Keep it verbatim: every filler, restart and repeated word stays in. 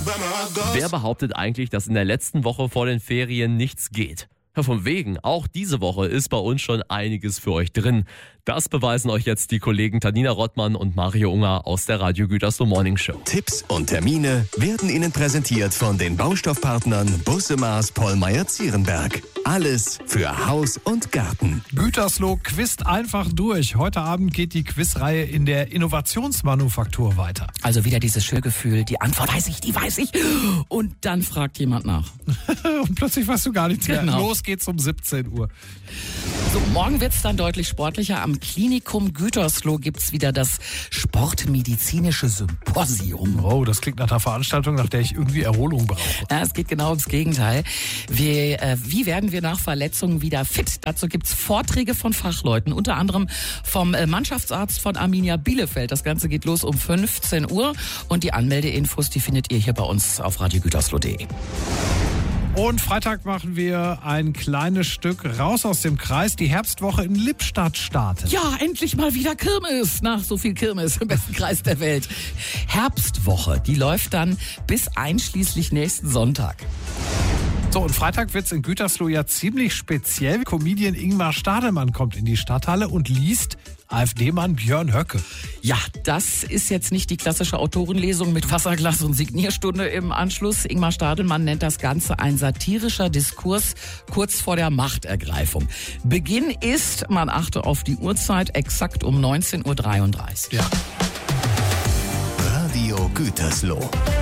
Wer behauptet eigentlich, dass in der letzten Woche vor den Ferien nichts geht? Ja, von wegen, auch diese Woche ist bei uns schon einiges für euch drin. Das beweisen euch jetzt die Kollegen Tanina Rottmann und Mario Unger aus der Radio Gütersloh Morning Show. Tipps und Termine werden Ihnen präsentiert von den Baustoffpartnern Busse Maas Pollmeyer Zierenberg. Alles für Haus und Garten. Gütersloh quizt einfach durch. Heute Abend geht die Quizreihe in der Innovationsmanufaktur weiter. Also wieder dieses schöne Gefühl, die Antwort weiß ich, die weiß ich. Und dann fragt jemand nach. Und plötzlich weißt du gar nichts mehr. Genau. Los geht's um siebzehn Uhr. So, morgen wird's dann deutlich sportlicher. Am Klinikum Gütersloh gibt's wieder das Sportmedizinische Symposium. Oh, das klingt nach einer Veranstaltung, nach der ich irgendwie Erholung brauche. Ja, es geht genau ums Gegenteil. Wir, äh, wie werden wir nach Verletzungen wieder fit? Dazu gibt's Vorträge von Fachleuten, unter anderem vom äh, Mannschaftsarzt von Arminia Bielefeld. Das Ganze geht los um fünfzehn Uhr und die Anmeldeinfos, die findet ihr hier bei uns auf radiogütersloh punkt de. Und Freitag machen wir ein kleines Stück raus aus dem Kreis. Die Herbstwoche in Lippstadt startet. Ja, endlich mal wieder Kirmes. Nach so viel Kirmes im besten Kreis der Welt. Herbstwoche, die läuft dann bis einschließlich nächsten Sonntag. So, und Freitag wird's in Gütersloh ja ziemlich speziell. Comedian Ingmar Stadelmann kommt in die Stadthalle und liest AfD-Mann Björn Höcke. Ja, das ist jetzt nicht die klassische Autorenlesung mit Wasserglas und Signierstunde im Anschluss. Ingmar Stadelmann nennt das Ganze ein satirischer Diskurs kurz vor der Machtergreifung. Beginn ist, man achte auf die Uhrzeit, exakt um neunzehn Uhr dreiunddreißig. Ja. Radio Gütersloh.